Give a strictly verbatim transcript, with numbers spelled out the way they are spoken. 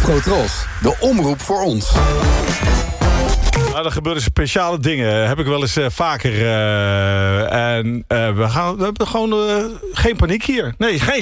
Afrotros, de omroep voor ons. Nou, er gebeuren speciale dingen. Heb ik wel eens uh, vaker. Uh, en uh, we, gaan, we hebben gewoon uh, geen paniek hier. Nee, geen